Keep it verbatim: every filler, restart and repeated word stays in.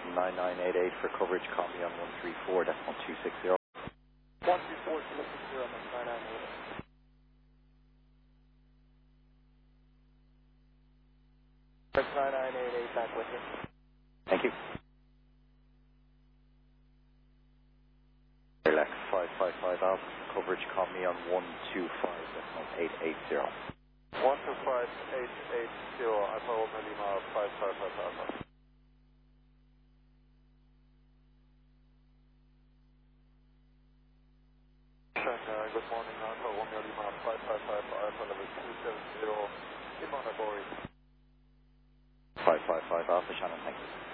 nine nine eight eight for coverage, call me on one three four decimal two six zero. one three four two six zero, nine nine eight eight. That's nine nine eight eight, back with you. Thank you. Relax five five five Alpha for coverage, call me on one two five decimal eight eight zero. one two five eight eight zero, Alpha Romeo Lima five five five Alpha. Uh, good morning, Alpha Romeo Lima five five five Alpha level two seven zero in Monagori. five five five Alpha, Shannon, thank you.